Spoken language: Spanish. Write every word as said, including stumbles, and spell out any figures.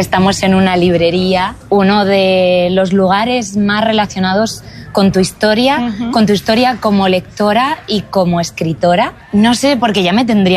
estamos en una librería, uno de los lugares más relacionados con tu historia, uh-huh. con tu historia como lectora y como escritora. No sé, porque ya me tendría